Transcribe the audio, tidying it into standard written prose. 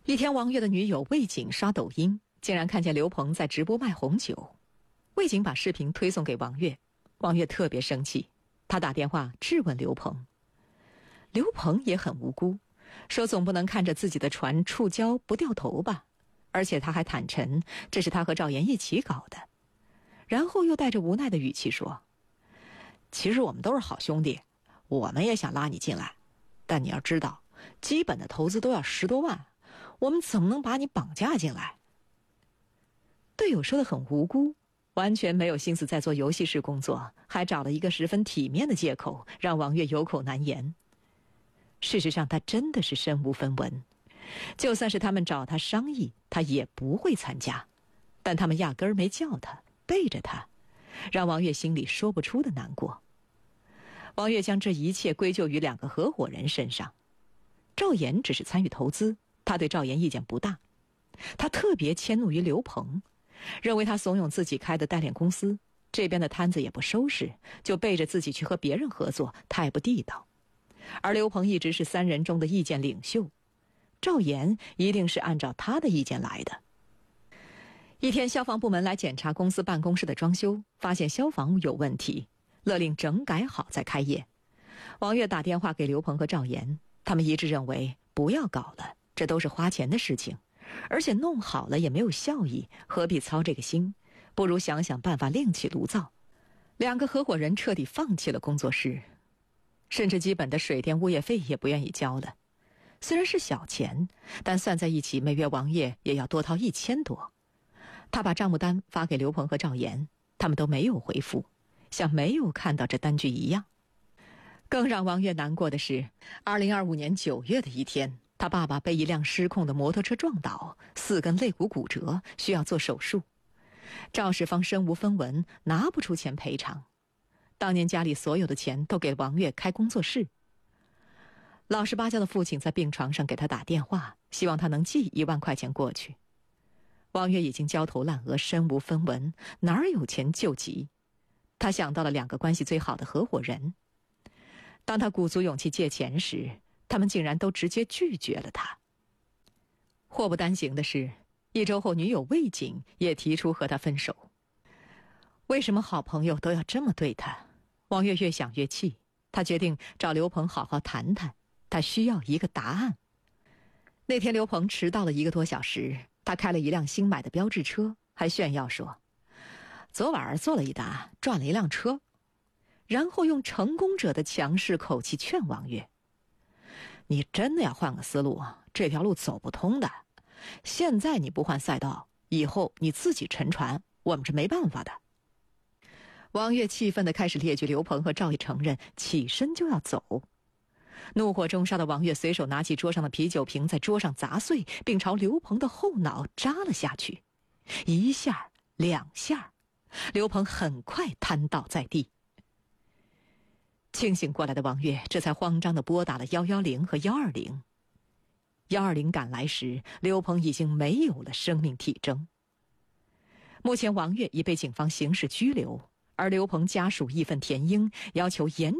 一天，王月的女友魏景刷抖音，竟然看见刘鹏在直播卖红酒。魏景把视频推送给王月，王月特别生气，他打电话质问刘鹏。刘鹏也很无辜，说总不能看着自己的船触礁不掉头吧，而且他还坦陈这是他和赵岩一起搞的，然后又带着无奈的语气说，其实我们都是好兄弟，我们也想拉你进来，但你要知道基本的投资都要10多万，我们怎么能把你绑架进来？队友说得很无辜，完全没有心思在做游戏室工作，还找了一个十分体面的借口，让王月有口难言。事实上他真的是身无分文，就算是他们找他商议，他也不会参加，但他们压根儿没叫他，背着他，让王月心里说不出的难过。王月将这一切归咎于2个合伙人身上。赵岩只是参与投资，他对赵岩意见不大。他特别迁怒于刘鹏，认为他怂恿自己开的代练公司，这边的摊子也不收拾，就背着自己去和别人合作，太不地道。而刘鹏一直是3人中的意见领袖，赵岩一定是按照他的意见来的。一天，消防部门来检查公司办公室的装修，发现消防有问题，勒令整改好再开业。王月打电话给刘鹏和赵岩，他们一致认为不要搞了，这都是花钱的事情，而且弄好了也没有效益，何必操这个心，不如想想办法另起炉灶。2个合伙人彻底放弃了工作室，甚至基本的水电物业费也不愿意交了。虽然是小钱，但算在一起每月王月也要多掏1000多。他把账目单发给刘鹏和赵岩，他们都没有回复，像没有看到这单据一样。更让王月难过的是，2025年9月的一天，他爸爸被一辆失控的摩托车撞倒，4根肋骨骨折，需要做手术。赵氏方身无分文，拿不出钱赔偿。当年家里所有的钱都给王月开工作室。老实巴交的父亲在病床上给他打电话，希望他能寄1万块钱过去。王月已经焦头烂额，身无分文，哪儿有钱救急？他想到了2个关系最好的合伙人。当他鼓足勇气借钱时，他们竟然都直接拒绝了他。祸不单行的是，1周后女友魏景也提出和他分手。为什么好朋友都要这么对他？王月越想越气，他决定找刘鹏好好谈谈，他需要一个答案。那天刘鹏迟到了1个多小时，他开了一辆新买的标致车，还炫耀说，昨晚做了一单，赚了1辆车。然后用成功者的强势口气劝王月，你真的要换个思路啊，这条路走不通的。现在你不换赛道，以后你自己沉船，我们是没办法的。王月气愤地开始列举刘鹏和赵毅，承认，起身就要走。怒火中烧的王月随手拿起桌上的啤酒瓶，在桌上砸碎，并朝刘鹏的后脑扎了下去。1下2下，刘鹏很快瘫倒在地。清醒过来的王月这才慌张地拨打了110和120。120赶来时，刘鹏已经没有了生命体征。目前王月已被警方刑事拘留，而刘鹏家属义愤填膺，要求严